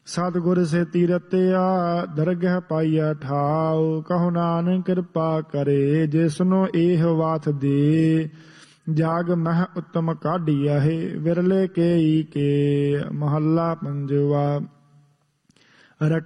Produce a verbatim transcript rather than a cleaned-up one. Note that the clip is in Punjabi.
ਸਤਿਗੁਰ ਸੇਤੀ ਰਤਿਆ ਦਰਗਹਿ ਪਾਈਆ ਠਾਉ। ਕਹੋ ਨਾਨਕ ਕਿਰਪਾ ਕਰੇ ਜਿਸਨੂੰ ਇਹ ਵਾਤ ਦੇ। ਜਾਗ ਮਹਿ ਉੱਤਮ ਕਾਢੀਆ ਹੈ ਵਿਰਲੇ ਕੇਈ ਕੇ। ਮਹੱਲਾ ਪੰਜਵਾ।